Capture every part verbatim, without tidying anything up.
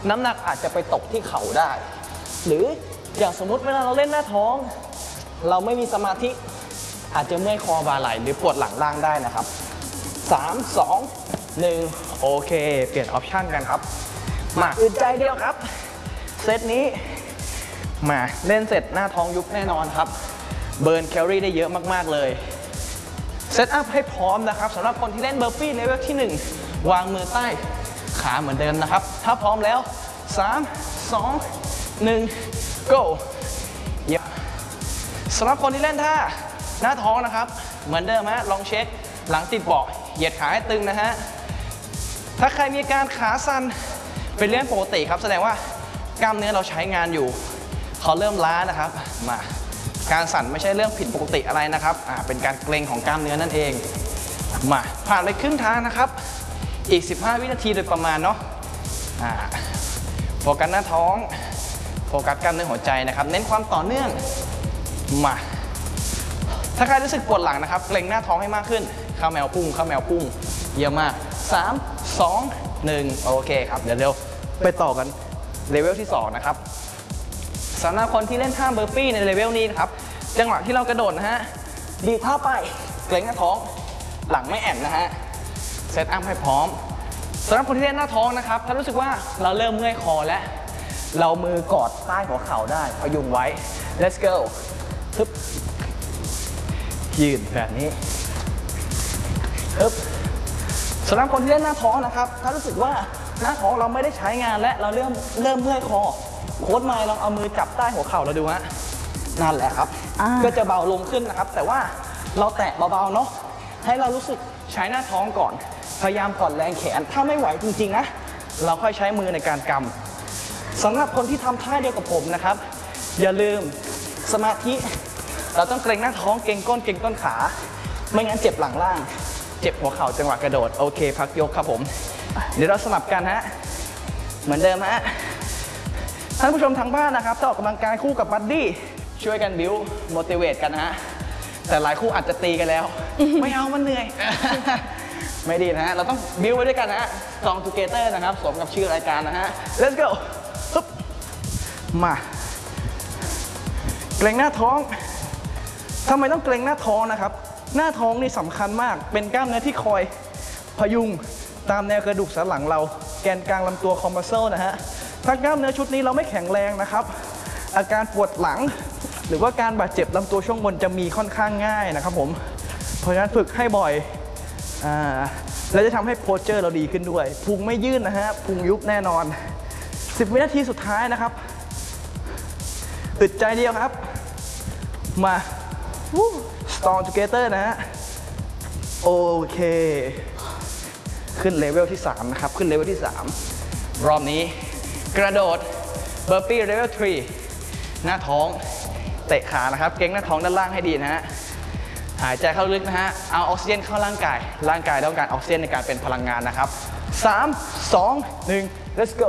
น้ำหนักอาจจะไปตกที่เข่าได้หรืออย่างสมมุติเวลาเราเล่นหน้าท้องเราไม่มีสมาธิอาจจะเมื่อยคอบ่าไหล่หรือปวดหลังล่างได้นะครับสาม สอง หนึ่งโอเคเปลี่ยนออปชั่นกันครับมาอึดใจเดียวครับเซตนี้มาเล่นเสร็จหน้าท้องยุบแน่นอนครับเบิร์นแคลอรี่ได้เยอะมากๆเลยเซตอัพให้พร้อมนะครับสำหรับคนที่เล่นเบอร์ปี้เลเวลที่หนึ่งวางมือใต้ขาเหมือนเดิมนะครับถ้าพร้อมแล้วสาม สอง หนึ่ง go เยี่ยมสำหรับคนที่เล่นท่าหน้าท้องนะครับเหมือนเดิมฮะลองเช็คหลังติดเบาะเหยียดขาให้ตึงนะฮะถ้าใครมีอาการขาสั่นเป็นเรื่องปกติครับแสดงว่ากล้ามเนื้อเราใช้งานอยู่เขาเริ่มล้านะครับมาการสั่นไม่ใช่เรื่องผิดปกติอะไรนะครับอ่าเป็นการเกร็งของกล้ามเนื้อนั่นเองมาผ่านไปครึ่งทางนะครับอีกสิบห้าวินาทีโดยประมาณเนาะอ่าโฟกัสหน้าท้องโฟกัสกล้ามเนื้อหัวใจนะครับเน้นความต่อเนื่องมาถ้าใครรู้สึกปวดหลังนะครับเกร็งหน้าท้องให้มากขึ้นเข้าแมวพุ่งเข้าแมวพุ่งเยอะมากสาม สอง หนึ่งโอเคครับเดี๋ยวเร็วไปต่อกันเลเวลที่สองนะครับสำหรับคนที่เล่นท่าเบอร์ปี้ในเลเวลนี้นะครับจังหวะที่เรากระโดดนะฮะดีดเท้าไปเกร็งหน้าท้องหลังไม่แอนนะฮะเซตอัพให้พร้อมสำหรับคนที่เล่นหน้าท้องนะครับถ้ารู้สึกว่าเราเริ่มเมื่อยคอแล้วเรามือกอดใต้หัวเข่าได้พยุงไว้ let's go ฮึบยืนแบบนี้ฮึบสำหรับคนที่เล่นหน้าท้องนะครับถ้ารู้สึกว่าหน้าท้องเราไม่ได้ใช้งานและเราเริ่มเริ่มเมื่อยคอโค้ชไมล์ลองเอามือจับใต้หัวเข่าเราดูฮะนั่นแหละครับก็จะเบาลงขึ้นนะครับแต่ว่าเราแตะเบาๆเนาะให้เรารู้สึกใช้หน้าท้องก่อนพยายามผ่อนแรงแขนถ้าไม่ไหวจริงๆนะเราค่อยใช้มือในการกำสำหรับคนที่ทำท่าเดียวกับผมนะครับอย่าลืมสมาธิเราต้องเกร็งหน้าท้องเกร็งก้นเกร็งต้นขาไม่งั้นเจ็บหลังล่างเจ็บหัวเข่าจังหวะกระโดดโอเคพักยกครับผมเดี๋ยวเราสลับกันฮะเหมือนเดิมฮะท่านผู้ชมทางบ้านนะครับถ้าออกกำลังกายคู่กับบัดดี้ช่วยกันบิ้วโมทิเวตกันนะฮะแต่หลายคู่อาจจะตีกันแล้วไม่เอามันเหนื่อยไม่ดีนะฮะเราต้องบิ้วไว้ด้วยกันนะฮะ Strong Together นะครับสมกับชื่อรายการนะฮะ Let's go ฮึบมาเกร็งหน้าท้องทำไมต้องเกร็งหน้าท้องนะครับหน้าท้องนี่สำคัญมากเป็นกล้ามเนื้อที่คอยพยุงตามแนวกระดูกสันหลังเราแกนกลางลำตัวคอมเพรสเซอร์นะฮะถ้ากล้ามเนื้อชุดนี้เราไม่แข็งแรงนะครับอาการปวดหลังหรือว่าการบาดเจ็บลำตัวช่วงบนจะมีค่อนข้างง่ายนะครับผมเพราะฉะนั้นฝึกให้บ่อยอ่าและจะทำให้โพสเจอร์เราดีขึ้นด้วยพุงไม่ยื่นนะฮะพุงยุบแน่นอนสิบวินาทีสุดท้ายนะครับอึดใจเดียวครับมา Strong Together นะฮะโอเคขึ้นเลเวลที่สามนะครับขึ้นเลเวลที่สามรอบนี้กระโดดเบอร์ปี้เลเวลสามหน้าท้องเตะขานะครับเกร็งหน้าท้องด้านล่างให้ดีนะฮะหายใจเข้าลึกนะฮะเอาออกซิเจนเข้าร่างกายร่างกายต้องการออกซิเจนในการเป็นพลังงานนะครับสาม สอง หนึ่ง let's go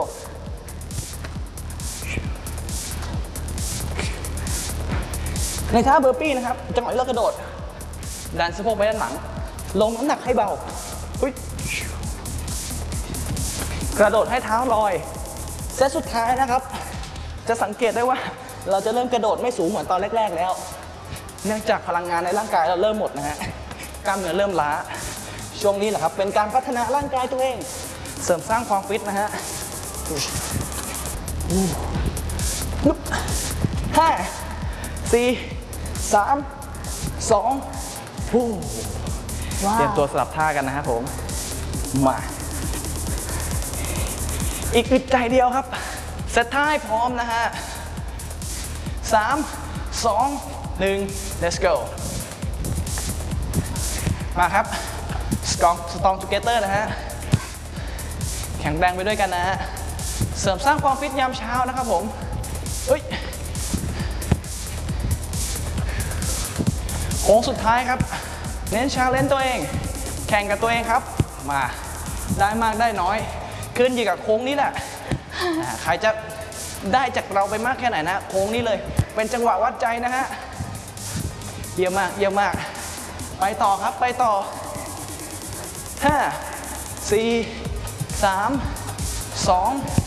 ในท่าเบอร์ปี้นะครับจังหวะที่เรากระโดดดันสะโพกไปด้านหลังลงน้ำหนักให้เบากระโดดให้เท้าลอยเซตสุดท้ายนะครับจะสังเกตได้ว่าเราจะเริ่มกระโดดไม่สูงเหมือนตอนแรกๆแล้วเนื่องจากพลังงานในร่างกายเราเริ่มหมดนะฮะกล้ามเนื้อเริ่มล้าช่วงนี้แหละครับเป็นการพัฒนาร่างกายตัวเองเสริมสร้างความฟิตนะฮะห้า สี่ สาม สองเตรียมตัวสลับท่ากันนะครับผมมาอีกอึดใจเดียวครับเซตท่าให้พร้อมนะฮะสาม สอง หนึ่ง let's go มาครับ Strong Strong Together นะฮะแข็งแรงไปด้วยกันนะฮะเสริมสร้างความฟิตยามเช้านะครับผมเฮ้ยโค้งสุดท้ายครับเน้นชาเลนจ์ตัวเองแข่งกับตัวเองครับมาได้มากได้น้อยขึ้นอยู่กับโค้งนี้แหละใครจะได้จากเราไปมากแค่ไหนนะโค้งนี้เลยเป็นจังหวะวัดใจนะฮะเยี่ยมมากเยี่ยมมากไปต่อครับไปต่อห้า สี่ สาม สอง